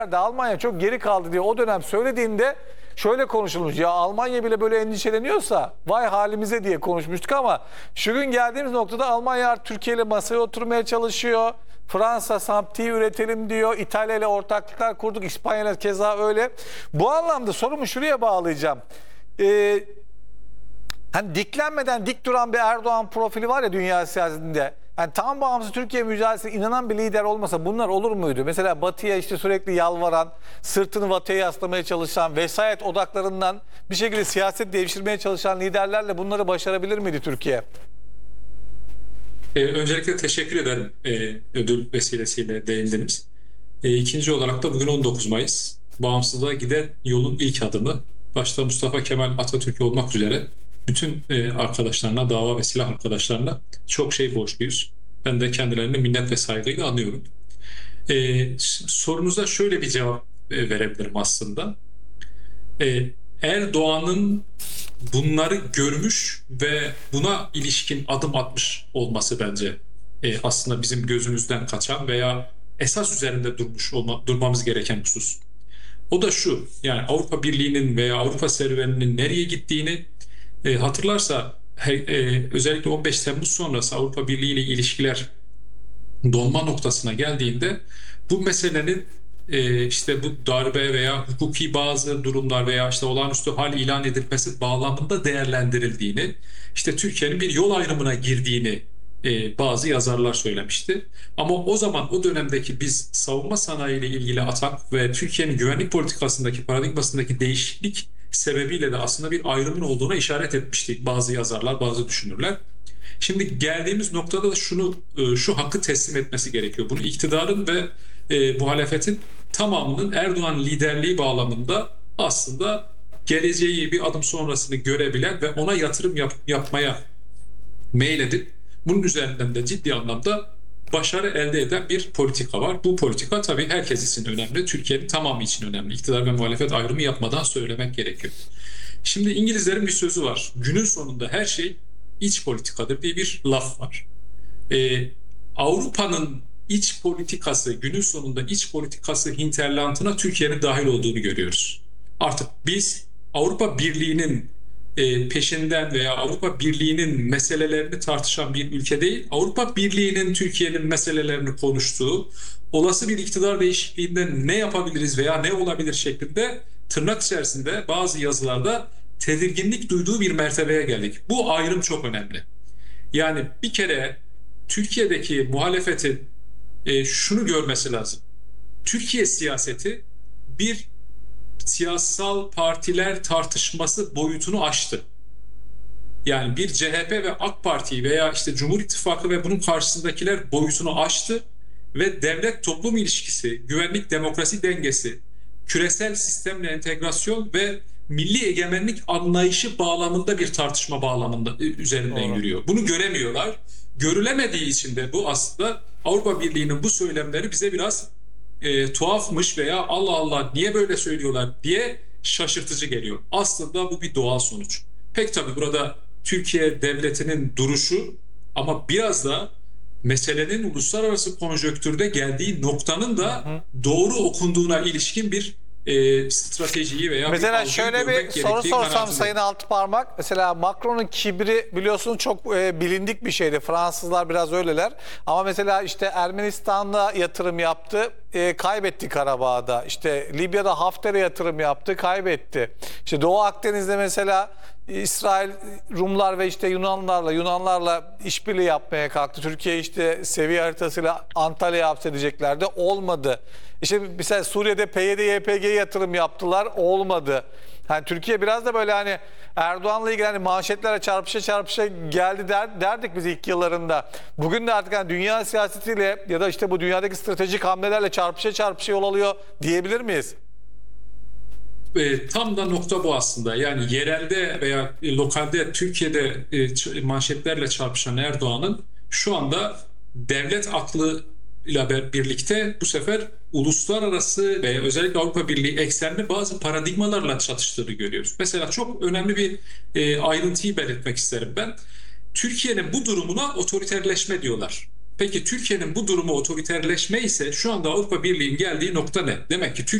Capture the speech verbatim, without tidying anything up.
Almanya çok geri kaldı diye o dönem söylediğinde şöyle konuşulmuş. Ya Almanya bile böyle endişeleniyorsa vay halimize diye konuşmuştuk ama şu gün geldiğimiz noktada Almanya Türkiye ile masaya oturmaya çalışıyor. Fransa Samti'yi üretelim diyor. İtalya ile ortaklıklar kurduk. İspanya ile keza öyle. Bu anlamda sorumu şuraya bağlayacağım. Ee, hani diklenmeden dik duran bir Erdoğan profili var ya dünya siyasetinde. Yani tam bağımsız Türkiye mücadelesine inanan bir lider olmasa bunlar olur muydu? Mesela Batı'ya işte sürekli yalvaran, sırtını Batı'ya yaslamaya çalışan, vesayet odaklarından bir şekilde siyaset devşirmeye çalışan liderlerle bunları başarabilir miydi Türkiye? Ee, öncelikle teşekkür ederim ee, ödül vesilesiyle değindiniz. Ee, ikinci olarak da bugün on dokuz Mayıs. Bağımsızlığa giden yolun ilk adımı. Başta Mustafa Kemal Atatürk olmak üzere bütün e, arkadaşlarına, dava ve silah arkadaşlarına çok şey borçluyuz. Ben de kendilerini minnet ve saygıyla anıyorum. Ee, sorunuza şöyle bir cevap e, verebilirim aslında. Ee, Erdoğan'ın bunları görmüş ve buna ilişkin adım atmış olması bence e, aslında bizim gözümüzden kaçan veya esas üzerinde durmuş olma, durmamız gereken husus. O da şu, yani Avrupa Birliği'nin veya Avrupa serüveninin nereye gittiğini e, hatırlarsa he, e, özellikle on beş Temmuz sonrası Avrupa Birliği ile ilişkiler donma noktasına geldiğinde bu meselenin e, işte bu darbe veya hukuki bazı durumlar veya işte olağanüstü hal ilan edilmesi bağlamında değerlendirildiğini, işte Türkiye'nin bir yol ayrımına girdiğini e, bazı yazarlar söylemişti. Ama o zaman o dönemdeki biz savunma sanayi ile ilgili atak ve Türkiye'nin güvenlik politikasındaki paradigmasındaki değişiklik sebebiyle de aslında bir ayrımın olduğuna işaret etmişti bazı yazarlar, bazı düşünürler. Şimdi geldiğimiz noktada da şunu, şu hakkı teslim etmesi gerekiyor. Bunu iktidarın ve e, muhalefetin tamamının Erdoğan liderliği bağlamında aslında geleceği bir adım sonrasını görebilen ve ona yatırım yap, yapmaya meyledip bunun üzerinden de ciddi anlamda başarı elde eden bir politika var. Bu politika tabii herkes için önemli. Türkiye'nin tamamı için önemli. İktidar ve muhalefet ayrımı yapmadan söylemek gerekiyor. Şimdi İngilizlerin bir sözü var. Günün sonunda her şey iç politikadır diye bir laf var. Ee, Avrupa'nın iç politikası, günün sonunda iç politikası hinterlandına Türkiye'nin dahil olduğunu görüyoruz. Artık biz Avrupa Birliği'nin e, peşinden veya Avrupa Birliği'nin meselelerini tartışan bir ülke değil, Avrupa Birliği'nin Türkiye'nin meselelerini konuştuğu, olası bir iktidar değişikliğinde ne yapabiliriz veya ne olabilir şeklinde tırnak içerisinde bazı yazılarda tedirginlik duyduğu bir mertebeye geldik. Bu ayrım çok önemli. Yani bir kere Türkiye'deki muhalefetin e, şunu görmesi lazım. Türkiye siyaseti bir siyasal partiler tartışması boyutunu aştı. Yani bir C H P ve AK Parti veya işte Cumhur İttifakı ve bunun karşısındakiler boyutunu aştı ve devlet toplum ilişkisi, güvenlik demokrasi dengesi, küresel sistemle entegrasyon ve milli egemenlik anlayışı bağlamında bir tartışma bağlamında üzerinden Doğru. yürüyor. Bunu göremiyorlar. Görülemediği için de bu aslında Avrupa Birliği'nin bu söylemleri bize biraz e, tuhafmış veya Allah Allah niye böyle söylüyorlar diye şaşırtıcı geliyor. Aslında bu bir doğal sonuç. Pek tabii burada Türkiye devletinin duruşu ama biraz da meselenin uluslararası konjonktürde geldiği noktanın da doğru okunduğuna ilişkin bir e, stratejiyi veya Mesela bir şöyle bir soru sorsam Sayın Altıparmak, mesela Macron'un kibri biliyorsunuz çok e, bilindik bir şeydi. Fransızlar biraz öyleler. Ama mesela işte Ermenistan'da yatırım yaptı, e, kaybetti Karabağ'da. İşte Libya'da Hafter'e yatırım yaptı, kaybetti. İşte Doğu Akdeniz'de mesela İsrail, Rumlar ve işte Yunanlarla Yunanlarla işbirliği yapmaya kalktı. Türkiye işte seviye haritasıyla Antalya'ya hapsedeceklerdi. Olmadı. İşte mesela Suriye'de P Y D Y P G'ye yatırım yaptılar. Olmadı. Yani Türkiye biraz da böyle hani Erdoğan'la ilgili hani manşetlere çarpışa çarpışa geldi der, derdik biz ilk yıllarında. Bugün de artık hani dünya siyasetiyle ya da işte bu dünyadaki stratejik hamlelerle çarpışa çarpışa yol alıyor diyebilir miyiz? E, tam da nokta bu aslında. Yani yerelde veya e, lokalde Türkiye'de e, manşetlerle çarpışan Erdoğan'ın şu anda devlet aklıyla birlikte bu sefer uluslararası ve özellikle Avrupa Birliği eksenli bazı paradigmalarla çatıştığını görüyoruz. Mesela çok önemli bir e, ayrıntıyı belirtmek isterim ben. Türkiye'nin bu durumuna otoriterleşme diyorlar. Peki Türkiye'nin bu durumu otoriterleşme ise şu anda Avrupa Birliği'nin geldiği nokta ne? Demek ki Türkiye